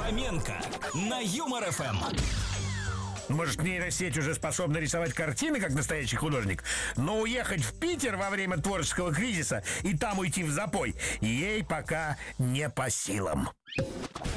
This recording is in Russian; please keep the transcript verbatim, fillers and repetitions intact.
Фоменко на Юмор эф эм. Может, нейросеть уже способна рисовать картины, как настоящий художник, но уехать в Питер во время творческого кризиса и там уйти в запой ей пока не по силам.